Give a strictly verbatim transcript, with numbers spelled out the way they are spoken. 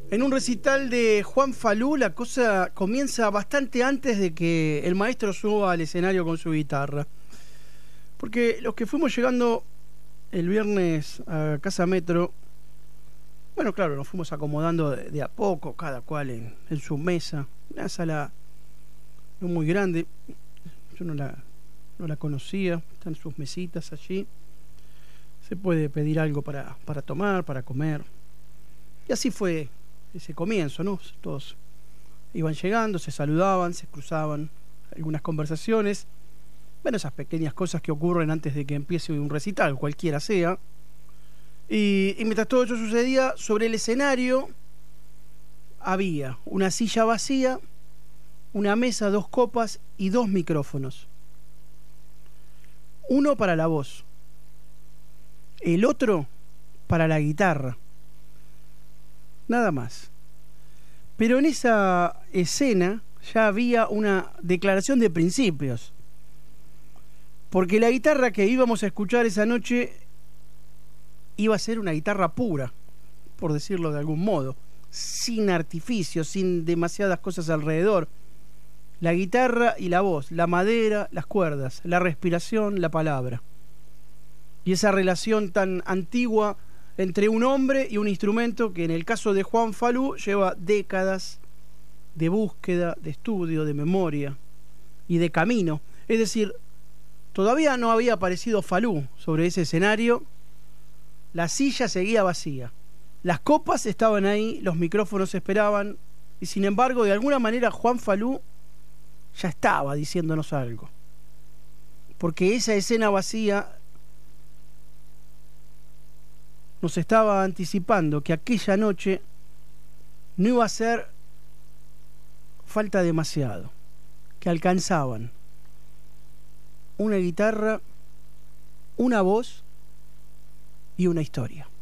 En un recital de Juan Falú, la cosa comienza bastante antes de que el maestro suba al escenario con su guitarra. Porque los que fuimos llegando el viernes a Casa Metro, bueno, claro, nos fuimos acomodando de, de a poco, cada cual en, en su mesa. Una sala no muy grande, yo no la, no la conocía, están sus mesitas allí. Se puede pedir algo para, para tomar, para comer. Y así fue ese comienzo, ¿no? Todos iban llegando, se saludaban, se cruzaban algunas conversaciones. Bueno, esas pequeñas cosas que ocurren antes de que empiece un recital, cualquiera sea. Y, y mientras todo eso sucedía, sobre el escenario había una silla vacía, una mesa, dos copas y dos micrófonos. Uno para la voz, el otro para la guitarra. Nada más. Pero en esa escena ya había una declaración de principios. Porque la guitarra que íbamos a escuchar esa noche iba a ser una guitarra pura, por decirlo de algún modo, sin artificios, sin demasiadas cosas alrededor. La guitarra y la voz, la madera, las cuerdas, la respiración, la palabra. Y esa relación tan antigua entre un hombre y un instrumento que en el caso de Juan Falú lleva décadas de búsqueda, de estudio, de memoria y de camino. Es decir, todavía no había aparecido Falú sobre ese escenario, la silla seguía vacía, las copas estaban ahí, los micrófonos esperaban, y sin embargo, de alguna manera Juan Falú ya estaba diciéndonos algo. Porque esa escena vacía nos estaba anticipando que aquella noche no iba a ser falta demasiado, que alcanzaban una guitarra, una voz y una historia.